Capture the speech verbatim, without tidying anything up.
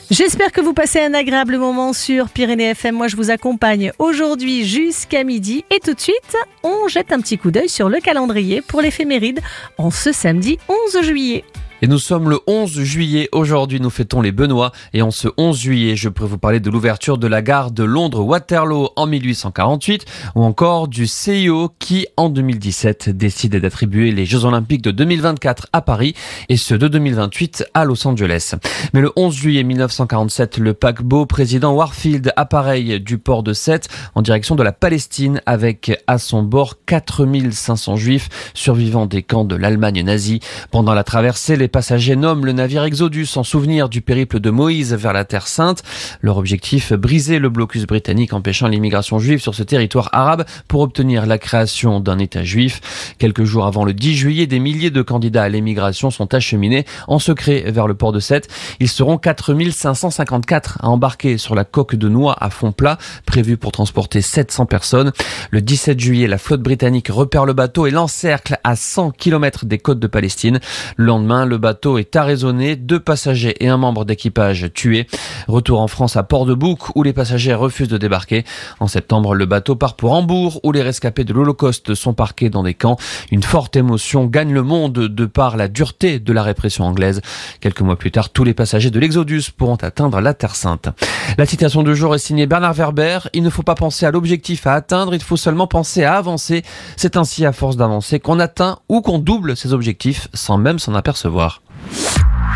J'espère que vous passez un agréable moment sur Pyrénées F M. Moi, je vous accompagne aujourd'hui jusqu'à midi. Et tout de suite, on jette un petit coup d'œil sur le calendrier pour l'éphéméride en ce samedi onze juillet. Et nous sommes le onze juillet. Aujourd'hui, nous fêtons les Benoît. Et en ce onze juillet, je pourrais vous parler de l'ouverture de la gare de Londres-Waterloo en mille huit cent quarante-huit ou encore du C I O qui, en deux mille dix-sept, décide d'attribuer les Jeux Olympiques de deux mille vingt-quatre à Paris et ceux de deux mille vingt-huit à Los Angeles. Mais le onze juillet mille neuf cent quarante-sept, le paquebot président Warfield appareille du port de Sète en direction de la Palestine avec à son bord quatre mille cinq cents juifs survivants des camps de l'Allemagne nazie. Pendant la traversée, les Les passagers nomment le navire Exodus en souvenir du périple de Moïse vers la Terre Sainte. Leur objectif, briser le blocus britannique empêchant l'immigration juive sur ce territoire arabe pour obtenir la création d'un État juif. Quelques jours avant le dix juillet, des milliers de candidats à l'émigration sont acheminés en secret vers le port de Sète. Ils seront quatre mille cinq cent cinquante-quatre à embarquer sur la coque de noix à fond plat, prévue pour transporter sept cents personnes. Le dix-sept juillet, la flotte britannique repère le bateau et l'encercle à cent kilomètres des côtes de Palestine. Le lendemain, le Le bateau est arraisonné, deux passagers et un membre d'équipage tués. Retour en France à Port-de-Bouc où les passagers refusent de débarquer. En septembre, le bateau part pour Hambourg où les rescapés de l'Holocauste sont parqués dans des camps. Une forte émotion gagne le monde de par la dureté de la répression anglaise. Quelques mois plus tard, tous les passagers de l'Exodus pourront atteindre la Terre Sainte. La citation du jour est signée Bernard Werber. Il ne faut pas penser à l'objectif à atteindre, il faut seulement penser à avancer. C'est ainsi à force d'avancer qu'on atteint ou qu'on double ses objectifs sans même s'en apercevoir.